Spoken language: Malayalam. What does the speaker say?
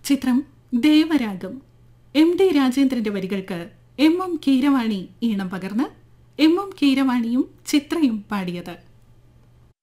ചിത്രം ദേവരാഗം. എം.ടി. രാജേന്ദ്രന്റെ വരികൾക്ക് എം.എം. കീരവാണി ഈണം പകർന്ന് എം.എം. കീരവാണിയും ചിത്രയും പാടിയത്.